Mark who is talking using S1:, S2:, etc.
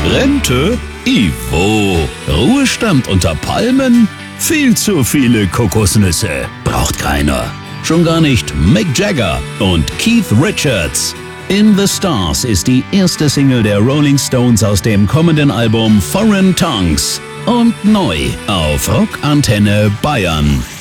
S1: Rente? Ivo. Ruhestand unter Palmen? Viel zu viele Kokosnüsse. Braucht keiner. Schon gar nicht Mick Jagger und Keith Richards. In the Stars ist die erste Single der Rolling Stones aus dem kommenden Album Foreign Tongues. Und neu auf Rock Antenne Bayern.